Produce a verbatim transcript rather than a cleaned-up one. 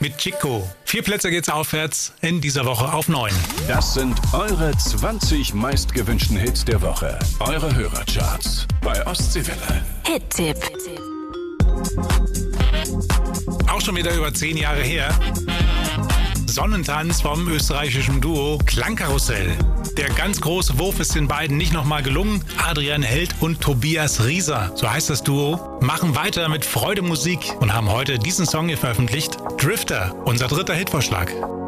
mit Chico. Vier Plätze geht's aufwärts in dieser Woche auf neun. Das sind eure zwanzig meistgewünschten Hits der Woche. Eure Hörercharts bei Ostseewelle. Hit-Tipp. Auch schon wieder über zehn Jahre her. Sonnentanz vom österreichischen Duo Klangkarussell. Der ganz große Wurf ist den beiden nicht nochmal gelungen. Adrian Held und Tobias Rieser, so heißt das Duo, machen weiter mit Freude Musik und haben heute diesen Song hier veröffentlicht. Drifter, unser dritter Hitvorschlag.